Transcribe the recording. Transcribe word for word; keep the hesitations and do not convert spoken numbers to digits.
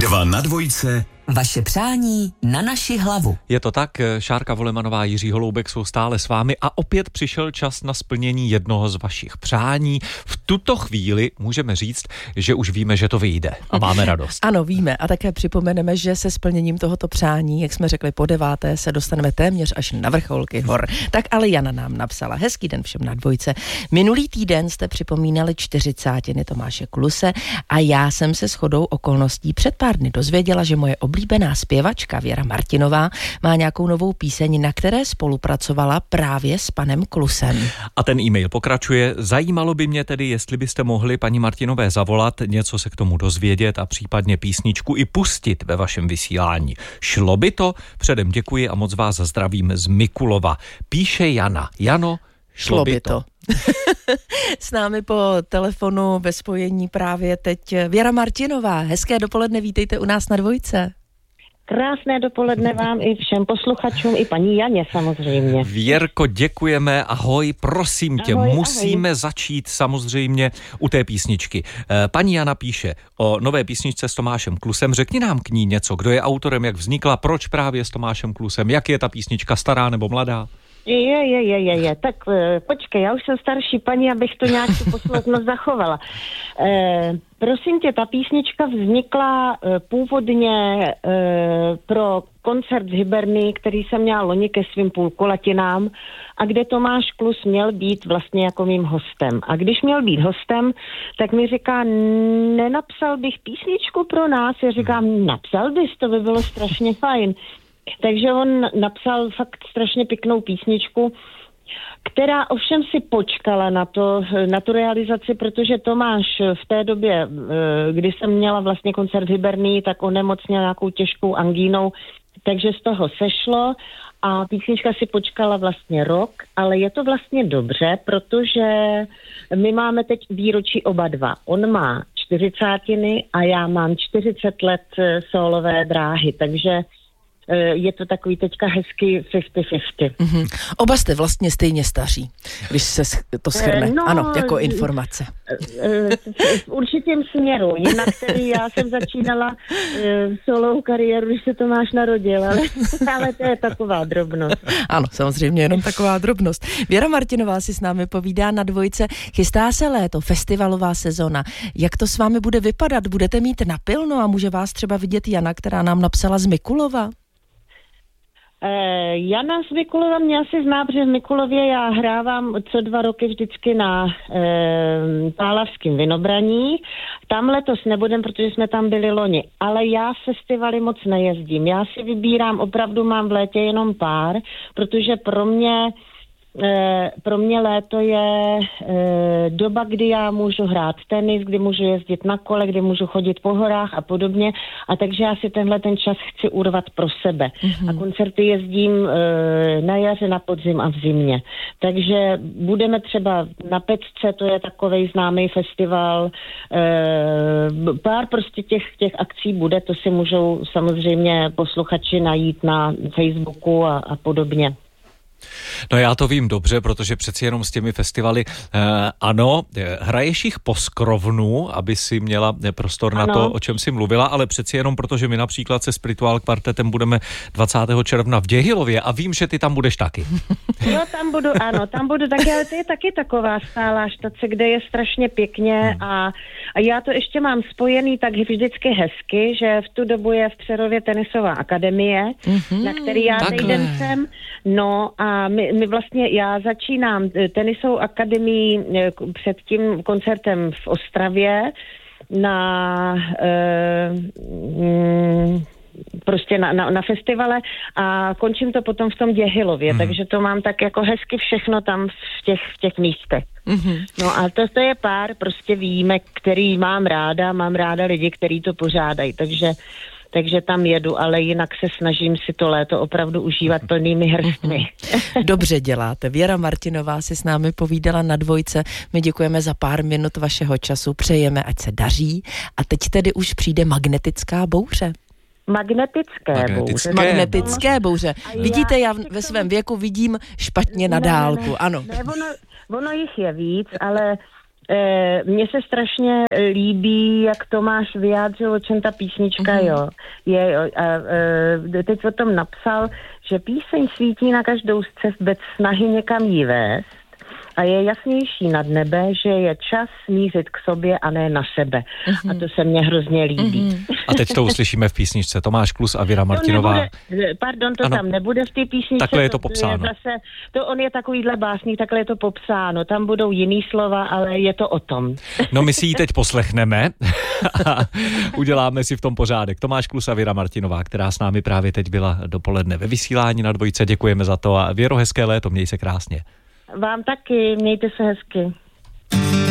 Dva na dvojce. Vaše přání na naši hlavu. Je to tak, Šárka Volemanová, Jiří Holoubek jsou stále s vámi a opět přišel čas na splnění jednoho z vašich přání. V tuto chvíli můžeme říct, že už víme, že to vyjde a máme radost. Ano, víme a také připomeneme, že se splněním tohoto přání, jak jsme řekli, po deváté se dostaneme téměř až na vrcholky hor. Tak ale Jana nám napsala: hezký den všem na dvojce. Minulý týden jste připomínali čtyřicátiny Tomáše Kluse a já jsem se shodou okolností před pár dny dozvěděla, že moje oblíbená zpěvačka Věra Martinová má nějakou novou píseň, na které spolupracovala právě s panem Klusem. A ten e-mail pokračuje. Zajímalo by mě tedy, jestli byste mohli paní Martinové zavolat, něco se k tomu dozvědět a případně písničku i pustit ve vašem vysílání. Šlo by to? Předem děkuji a moc vás zdravím z Mikulova. Píše Jana. Jano, šlo, šlo by to. to. S námi po telefonu ve spojení právě teď Věra Martinová. Hezké dopoledne, vítejte u nás na dvojce. Krásné dopoledne vám i všem posluchačům, i paní Janě samozřejmě. Věrko, děkujeme, ahoj, prosím tě, ahoj, musíme ahoj. začít samozřejmě u té písničky. Paní Jana píše o nové písničce s Tomášem Klusem, řekni nám k ní něco, kdo je autorem, jak vznikla, proč právě s Tomášem Klusem, jak je ta písnička, stará nebo mladá? Je, je, je, je, je. Tak e, počkej, já už jsem starší paní, abych to nějak tu posloupnost zachovala. E, prosím tě, ta písnička vznikla e, původně e, pro koncert z Hyberny, který jsem měla loni ke svým půlkolatinám a kde Tomáš Klus měl být vlastně jako mým hostem. A když měl být hostem, tak mi říká, nenapsal bych písničku pro nás? Já říkám, napsal bys, to by bylo strašně fajn. Takže on napsal fakt strašně pěknou písničku, která ovšem si počkala na to, na tu realizaci, protože Tomáš v té době, kdy jsem měla vlastně koncert v Hyberní, tak onemocněl nějakou těžkou angínou, takže z toho sešlo a písnička si počkala vlastně rok, ale je to vlastně dobře, protože my máme teď výročí oba dva. On má čtyřicátiny a já mám čtyřicet let sólové dráhy, takže je to takový teďka hezky padesát na padesát. Mm-hmm. Oba jste vlastně stejně staří, když se to shrne. No, ano, jako informace. V určitém směru. Jinak tedy já jsem začínala solovou kariéru, když se Tomáš narodil, ale, ale to je taková drobnost. Ano, samozřejmě jenom taková drobnost. Věra Martinová si s námi povídá na dvojce. Chystá se léto, festivalová sezona. Jak to s vámi bude vypadat? Budete mít napilno a může vás třeba vidět Jana, která nám napsala z Mikulova? Eh, Jana z Mikulova mě asi zná, protože v Mikulově já hrávám co dva roky vždycky na eh, Pálavském Vinobraní. Tam letos nebudem, protože jsme tam byli loni, ale já festivaly moc nejezdím. Já si vybírám, opravdu mám v létě jenom pár, protože pro mě E, pro mě léto je e, doba, kdy já můžu hrát tenis, kdy můžu jezdit na kole, kdy můžu chodit po horách a podobně. A takže já si tenhle ten čas chci urvat pro sebe. Mm-hmm. A koncerty jezdím e, na jaře, na podzim a v zimě. Takže budeme třeba na Pecce, to je takovej známý festival. E, pár prostě těch, těch akcí bude, to si můžou samozřejmě posluchači najít na Facebooku a, a podobně. No já to vím dobře, protože přeci jenom s těmi festivaly, eh, ano, hraješ jich po skrovnu, aby si měla prostor ano. na to, o čem jsi mluvila, ale přeci jenom, protože my například se Spirituál kvartetem budeme dvacátého června v Děhilově a vím, že ty tam budeš taky. No tam budu, ano, tam budu taky, ale to je taky taková stálá štace, kde je strašně pěkně hmm. a, a já to ještě mám spojený tak vždycky hezky, že v tu dobu je v Přerově tenisová akademie, mm-hmm, na který já týden jsem, no a A my, my vlastně, já začínám tenisovou akademii před tím koncertem v Ostravě na e, mm, prostě na, na, na festivale a končím to potom v tom Děhilově, mm. takže to mám tak jako hezky všechno tam v těch, v těch místech. Mm-hmm. No a to, to je pár prostě výjimek, který mám ráda, mám ráda lidi, kteří to pořádají, takže takže tam jedu, ale jinak se snažím si to léto opravdu užívat plnými hrstmi. Dobře děláte. Věra Martinová si s námi povídala na dvojce. My děkujeme za pár minut vašeho času, přejeme, ať se daří. A teď tedy už přijde magnetická bouře. Magnetické, Magnetické bouře. Magnetické bouře. Vidíte, já ve svém věku vidím špatně na dálku, ano. Ne, ono, ono jich je víc, ale E, mně se strašně líbí, jak Tomáš vyjádřil, o čem ta písnička, mm-hmm. jo. Je, a, e, teď o tom napsal, že píseň svítí na každou z cest bez snahy někam jí vést a je jasnější nad nebe, že je čas smířit k sobě a ne na sebe. Mm-hmm. A to se mně hrozně líbí. Mm-hmm. A teď to uslyšíme v písničce. Tomáš Klus a Věra Martinová. Nebude, pardon, to ano. Tam nebude v té písničce. Takhle je to popsáno. To, je zase, to on je takovýhle básník, takhle je to popsáno. Tam budou jiný slova, ale je to o tom. No my si ji teď poslechneme a uděláme si v tom pořádek. Tomáš Klus a Věra Martinová, která s námi právě teď byla dopoledne ve vysílání na Dvojce. Děkujeme za to a Věro, hezké léto, měj se krásně. Vám taky, mějte se hezky.